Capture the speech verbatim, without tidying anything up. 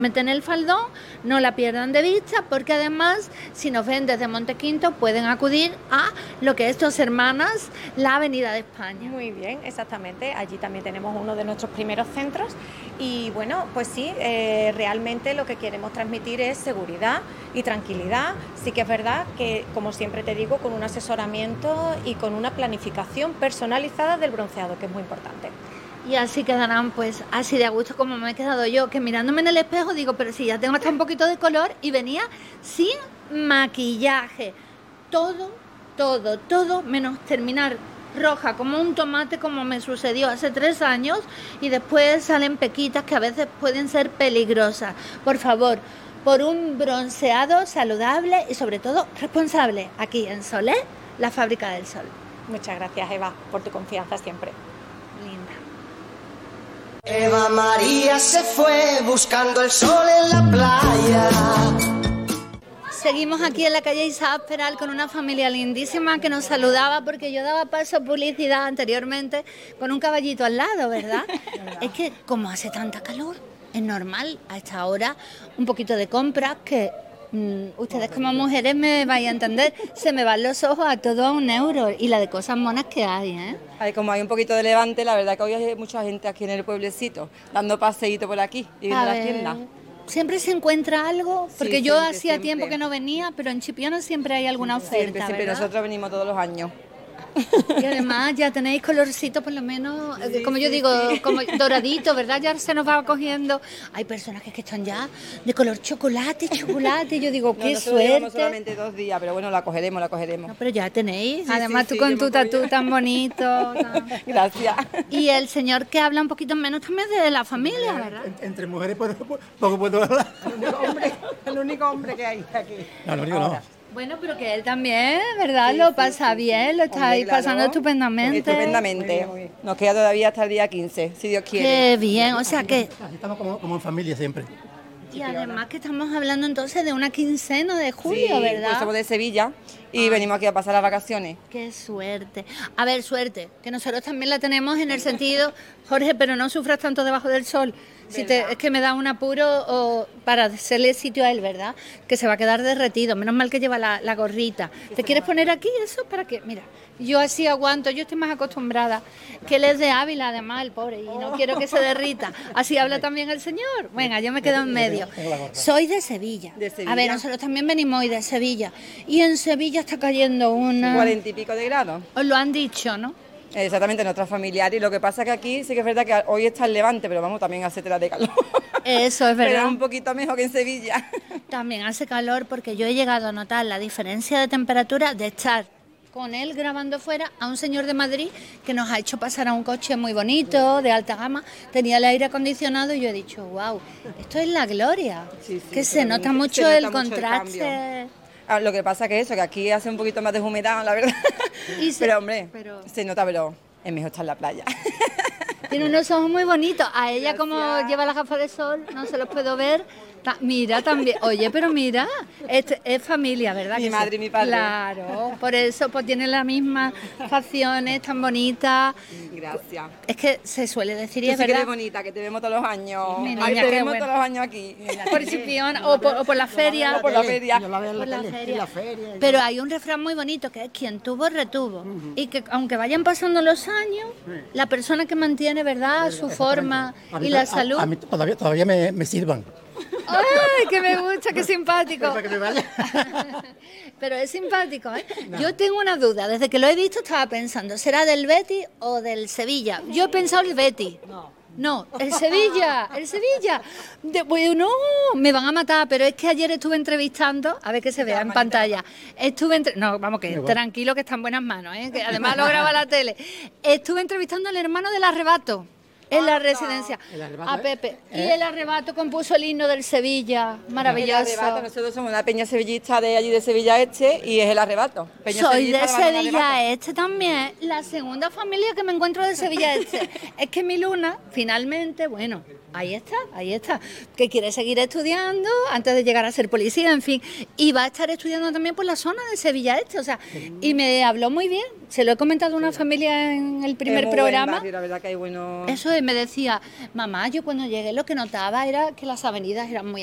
Meten el faldón, no la pierdan de vista, porque además, si nos ven desde Montequinto, pueden acudir a lo que es Dos Hermanas, la Avenida de España. Muy bien, exactamente. Allí también tenemos uno de nuestros primeros centros y bueno, pues sí, eh, realmente lo que queremos transmitir es seguridad y tranquilidad. Sí que es verdad que, como siempre te digo, con un asesoramiento y con una planificación personalizada del bronceado, que es muy importante. Y así quedarán, pues, así de a gusto como me he quedado yo, que mirándome en el espejo digo, pero si ya tengo hasta un poquito de color, y venía sin maquillaje. Todo, todo, todo, menos terminar roja como un tomate, como me sucedió hace tres años, y después salen pequitas que a veces pueden ser peligrosas. Por favor, por un bronceado saludable y sobre todo responsable, aquí en Solé, la Fábrica del Sol. Muchas gracias, Eva, por tu confianza siempre. Eva María se fue buscando el sol en la playa. Seguimos aquí en la calle Isaac Peral con una familia lindísima que nos saludaba porque yo daba paso a publicidad anteriormente con un caballito al lado, ¿verdad? Es que como hace tanta calor, es normal a esta hora un poquito de compras que... ustedes como mujeres me vais a entender, se me van los ojos a todo a un euro y la de cosas monas que hay, ¿eh? Hay, como hay un poquito de levante, la verdad que hoy hay mucha gente aquí en el pueblecito, dando paseíto por aquí y viendo las tiendas. Siempre se encuentra algo, porque sí, yo siempre, hacía siempre. tiempo que no venía, pero en Chipiona siempre hay alguna oferta, Siempre, siempre, ¿verdad? nosotros venimos todos los años. Y además ya tenéis colorcito por lo menos, sí, como yo sí, digo, sí. como doradito, ¿verdad? Ya se nos va cogiendo. Hay personajes que están ya de color chocolate, chocolate. Y yo digo, qué no, nosotros llevamos suerte. solamente dos días, pero bueno, la cogeremos, la cogeremos. No, pero ya tenéis. Sí, además sí, tú sí, con yo tu me tatú acuerdo. tan bonito. Tan... Gracias. Y el señor que habla un poquito menos también de la familia, ¿verdad? En- Entre mujeres puedo- poco puedo hablar. El único hombre, el único hombre que hay aquí. No, lo único no. Bueno, pero que él también, ¿verdad? Sí, lo sí, pasa sí, bien, sí. lo estáis Hombre, claro. pasando estupendamente. Estupendamente. Muy bien, muy bien. Nos queda todavía hasta el día quince, si Dios quiere. Qué bien, o sea que... Así estamos como, como en familia siempre. Y además que estamos hablando entonces de una quincena de julio, Sí, ¿verdad? pues somos de Sevilla y venimos aquí a pasar las vacaciones. Qué suerte. A ver, suerte, que nosotros también la tenemos en el sentido, Jorge, pero no sufras tanto debajo del sol. Si te, es que me da un apuro o, para hacerle sitio a él, ¿verdad? Que se va a quedar derretido. Menos mal que lleva la, la gorrita. ¿Te quieres poner aquí eso? ¿Para qué? Mira, yo así aguanto, yo estoy más acostumbrada. Que él es de Ávila, además, el pobre, y no quiero que se derrita. Así habla también el señor. Venga, yo me quedo en medio. Soy de Sevilla. De Sevilla. A ver, nosotros también venimos hoy de Sevilla. Y en Sevilla está cayendo una... Cuarenta y pico de grados. Os lo han dicho, ¿no? Exactamente, nuestra familiar. Y lo que pasa que aquí sí que es verdad que hoy está el levante, pero vamos, también hace tela de calor. Eso es Pero verdad. es un poquito mejor que en Sevilla. También hace calor porque yo he llegado a notar la diferencia de temperatura de estar con él grabando fuera a un señor de Madrid que nos ha hecho pasar a un coche muy bonito, de alta gama, tenía el aire acondicionado y yo he dicho, wow, esto es la gloria, Sí, sí, que se totalmente. nota mucho Se nota el mucho el contraste. cambio. Ah, lo que pasa que eso, que aquí hace un poquito más de humedad, la verdad. Y se- pero hombre, pero- se nota, pero es mejor estar en la playa. Tiene unos ojos muy bonitos. A ella, como lleva las gafas de sol, no se los puedo ver. Ta- mira también. Oye, pero mira, es, es familia, ¿verdad? Mi que madre sí? y mi padre. Claro, por eso pues tiene las mismas facciones tan bonitas. Gracias. Es que se suele decir, y Tú es sí que eres verdad. bonita, que te vemos todos los años. Mi Ay, niña, te qué vemos buena. todos los años aquí. Por Chipiona o por, o por la feria. O por la feria. Yo la veo en la Por la tele, feria. en la feria. Pero hay un refrán muy bonito que es quien tuvo, retuvo. Y que aunque vayan pasando los años, la persona que mantiene, ¿verdad?, su forma A mí- y la a- salud. A, mí todavía, todavía me, me sirvan. ¡Ay, que me gusta, qué simpático! Para que me vaya. Pero es simpático, ¿eh? Yo tengo una duda, desde que lo he visto estaba pensando, ¿será del Betis o del Sevilla? Yo he pensado el Betis. No, el Sevilla, el Sevilla. De- bueno, me van a matar, pero es que ayer estuve entrevistando, a ver que se vea en pantalla. Estuve entre... No, vamos, que Igual. tranquilo, que está en buenas manos, ¿eh? Que además lo graba la tele. Estuve entrevistando al hermano del Arrebato. En la residencia, ¿El Arrebato, a eh? Pepe. Y ¿Eh? el Arrebato compuso el himno del Sevilla, El maravilloso. arrebato, nosotros somos una peña sevillista de allí de Sevilla Este y es el arrebato. Peña Soy de sevillista, Arrebato. Sevilla Este también, la segunda familia que me encuentro de Sevilla Este. Es que mi luna, finalmente, bueno, Ahí está, ahí está. Que quiere seguir estudiando antes de llegar a ser policía, en fin. Y va a estar estudiando también por la zona de Sevilla Este, o sea, y me habló muy bien. Se lo he comentado a una familia en el primer Es muy buen programa. barrio, la verdad que hay buenos... Eso es, me decía, mamá, yo cuando llegué lo que notaba era que las avenidas eran muy